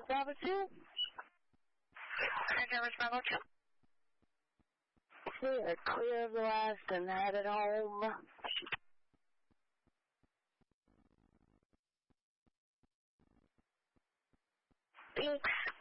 Bravo 2. Denver Bravo 2. We are clear of the last and headed home. Thanks.